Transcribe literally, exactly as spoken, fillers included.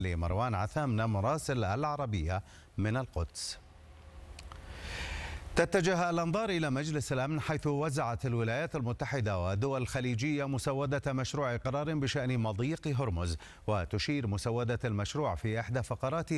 لمروان عثامنة مراسل العربية من القدس. تتجه الأنظار إلى مجلس الأمن، حيث وزعت الولايات المتحدة والدول الخليجية مسودة مشروع قرار بشأن مضيق هرمز، وتشير مسودة المشروع في إحدى فقراته